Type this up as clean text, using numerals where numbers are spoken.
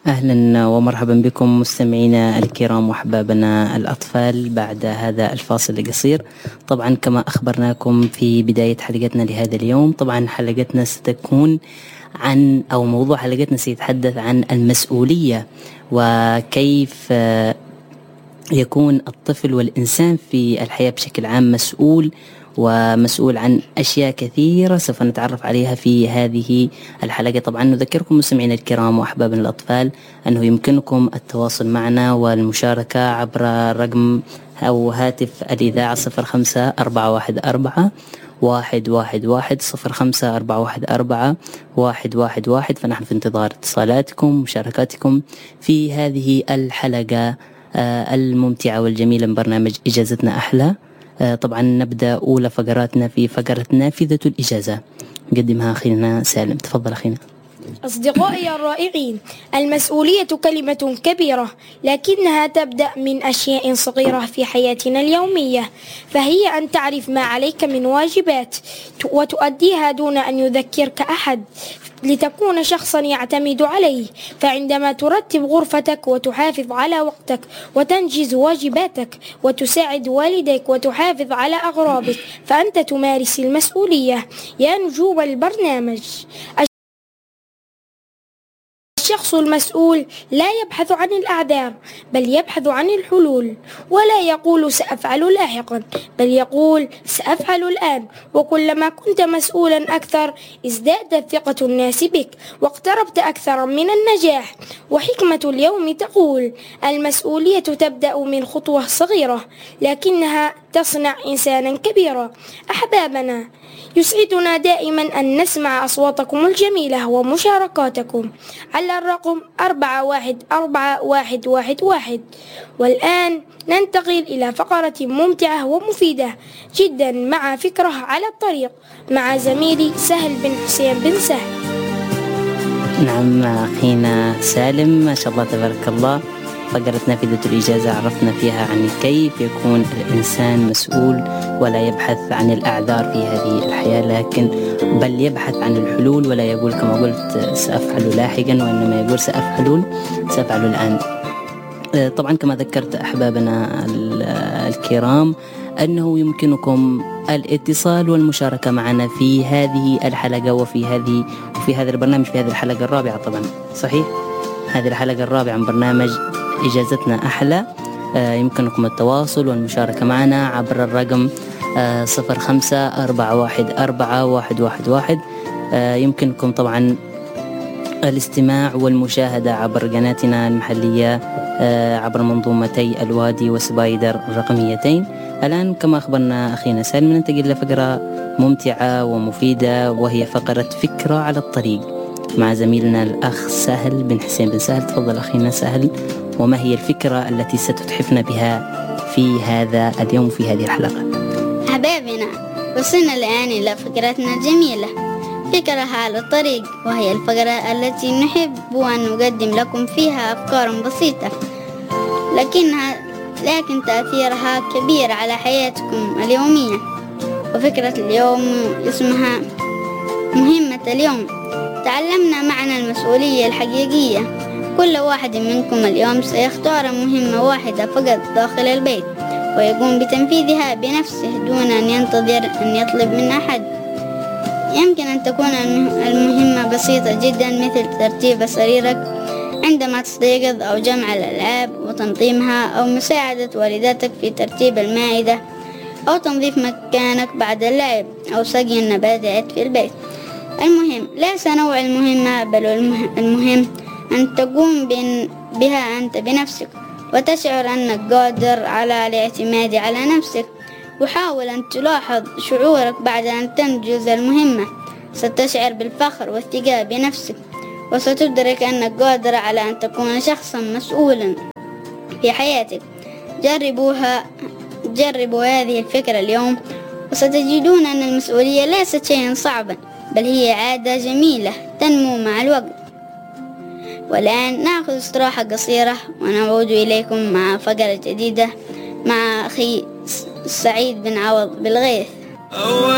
أهلا ومرحبا بكم مستمعينا الكرام وأحبابنا الأطفال بعد هذا الفاصل القصير. طبعا كما أخبرناكم في بداية حلقتنا لهذا اليوم، طبعا حلقتنا ستكون أو موضوع حلقتنا سيتحدث عن المسؤولية، وكيف يكون الطفل والإنسان في الحياة بشكل عام مسؤول عن أشياء كثيرة سوف نتعرف عليها في هذه الحلقة. طبعا نذكركم مستمعينا الكرام وأحبابنا الأطفال أنه يمكنكم التواصل معنا والمشاركة عبر رقم أو هاتف الإذاعة 05-414-111 05-414-111. فنحن في انتظار اتصالاتكم ومشاركاتكم في هذه الحلقة الممتعة والجميلة من برنامج إجازتنا أحلى. طبعا نبدأ أولى فقراتنا في فقرة نافذة الإجازة، نقدمها أخينا سالم. تفضل أخينا. أصدقائي الرائعين، المسؤولية كلمة كبيرة، لكنها تبدأ من أشياء صغيرة في حياتنا اليومية، فهي أن تعرف ما عليك من واجبات وتؤديها دون أن يذكرك أحد، لتكون شخصا يعتمد عليه. فعندما ترتب غرفتك وتحافظ على وقتك وتنجز واجباتك وتساعد والديك وتحافظ على أغراضك، فأنت تمارس المسؤولية. يا نجوم البرنامج، الشخص المسؤول لا يبحث عن الأعذار، بل يبحث عن الحلول، ولا يقول سأفعل لاحقا، بل يقول سأفعل الآن. وكلما كنت مسؤولا أكثر ازدادت ثقة الناس بك واقتربت أكثر من النجاح. وحكمة اليوم تقول: المسؤولية تبدأ من خطوة صغيرة، لكنها تصنع إنسانا كبيرا. أحبابنا، يسعدنا دائما أن نسمع أصواتكم الجميلة ومشاركاتكم على الرقم 414111. والآن ننتقل إلى فقرة ممتعة ومفيدة جدا مع فكرة على الطريق مع زميلي سهل بن حسين بن سهل. نعم أخينا سالم، ما شاء الله تبارك الله. فقرة نافذة الإجازة عرفنا فيها عن كيف يكون الإنسان مسؤول ولا يبحث عن الأعذار في هذه الحياة، بل يبحث عن الحلول، ولا يقول كما قلت سأفعل لاحقا، وإنما يقول سأفعل الآن. طبعا كما ذكرت أحبابنا الكرام أنه يمكنكم الاتصال والمشاركة معنا في هذه الحلقة وفي هذا البرنامج، في هذه الحلقة الرابعة. طبعا صحيح، هذه الحلقة الرابعة من برنامج إجازتنا أحلى. يمكنكم التواصل والمشاركة معنا عبر الرقم 05-414-111. يمكنكم طبعا الاستماع والمشاهدة عبر قناتنا المحلية عبر منظومتي الوادي وسبايدر الرقميتين. الآن كما أخبرنا أخينا سالم ننتقل إلى فقرة ممتعة ومفيدة، وهي فقرة فكرة على الطريق مع زميلنا الأخ سهل بن حسين بن سهل. تفضل أخينا سهل، وما هي الفكرة التي ستتحفنا بها في هذا اليوم في هذه الحلقة؟ أحبابنا، وصلنا الآن إلى فكرتنا الجميلة، فكرة على الطريق، وهي الفقرة التي نحب أن نقدم لكم فيها أفكار بسيطة لكن تأثيرها كبير على حياتكم اليومية. وفكرة اليوم اسمها مهمة اليوم. تعلمنا معنى المسؤولية الحقيقية. كل واحد منكم اليوم سيختار مهمة واحدة فقط داخل البيت، ويقوم بتنفيذها بنفسه دون أن ينتظر أن يطلب من أحد. يمكن أن تكون المهمة بسيطة جدا، مثل ترتيب سريرك عندما تستيقظ، أو جمع الألعاب وتنظيمها، أو مساعدة والدتك في ترتيب المائدة، أو تنظيف مكانك بعد اللعب، أو سقي النباتات في البيت. المهم ليس نوع المهمة، بل المهم أن تقوم بها أنت بنفسك، وتشعر أنك قادر على الاعتماد على نفسك. وحاول أن تلاحظ شعورك بعد أن تنجز المهمة. ستشعر بالفخر والثقة بنفسك، وستدرك أنك قادر على أن تكون شخصا مسؤولا في حياتك. جربوا هذه الفكرة اليوم، وستجدون أن المسؤولية ليست شيئا صعبا، بل هي عادة جميلة تنمو مع الوقت. والآن نأخذ استراحة قصيرة، ونعود إليكم مع فقرة جديدة مع أخي سعيد بن عوض بالغيث.